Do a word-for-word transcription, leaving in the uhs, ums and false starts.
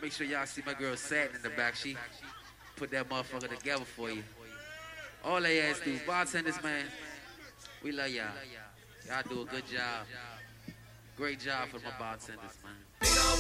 Make sure y'all see my girl Satin in the back. She put that motherfucker together for you. All they ask do, bartenders, man, we love y'all. Y'all do a good job. Great job for my bartenders, man.